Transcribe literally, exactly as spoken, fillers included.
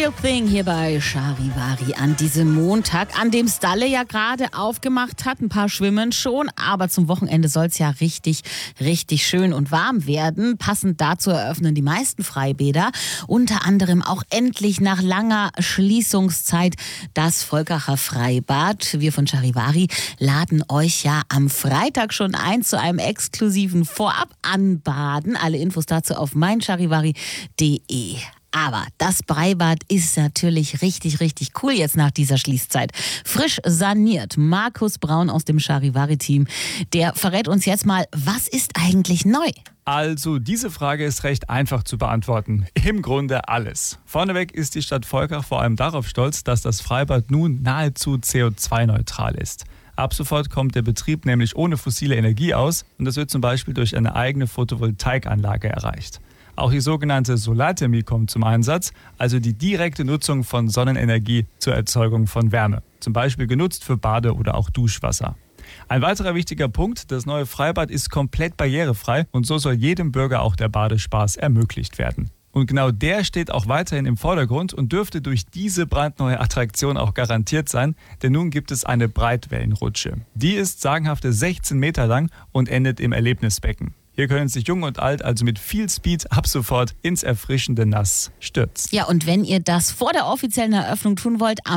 Real Thing hier bei Charivari an diesem Montag, an dem Stalle ja gerade aufgemacht hat. Ein paar schwimmen schon, aber zum Wochenende soll es ja richtig, richtig schön und warm werden. Passend dazu eröffnen die meisten Freibäder, unter anderem auch endlich nach langer Schließungszeit das Volkacher Freibad. Wir von Charivari laden euch ja am Freitag schon ein zu einem exklusiven Vorab-Anbaden. Alle Infos dazu auf meincharivari punkt de. Aber das Freibad ist natürlich richtig, richtig cool jetzt nach dieser Schließzeit. Frisch saniert. Markus Braun aus dem Charivari-Team, der verrät uns jetzt mal, was ist eigentlich neu? Also, diese Frage ist recht einfach zu beantworten. Im Grunde alles. Vorneweg ist die Stadt Volkach vor allem darauf stolz, dass das Freibad nun nahezu C O zwei neutral ist. Ab sofort kommt der Betrieb nämlich ohne fossile Energie aus und das wird zum Beispiel durch eine eigene Photovoltaikanlage erreicht. Auch die sogenannte Solarthermie kommt zum Einsatz, also die direkte Nutzung von Sonnenenergie zur Erzeugung von Wärme, zum Beispiel genutzt für Bade- oder auch Duschwasser. Ein weiterer wichtiger Punkt, das neue Freibad ist komplett barrierefrei und so soll jedem Bürger auch der Badespaß ermöglicht werden. Und genau der steht auch weiterhin im Vordergrund und dürfte durch diese brandneue Attraktion auch garantiert sein, denn nun gibt es eine Breitwellenrutsche. Die ist sagenhafte sechzehn Meter lang und endet im Erlebnisbecken. Hier können sich Jung und Alt also mit viel Speed ab sofort ins erfrischende Nass stürzen. Ja, und wenn ihr das vor der offiziellen Eröffnung tun wollt, am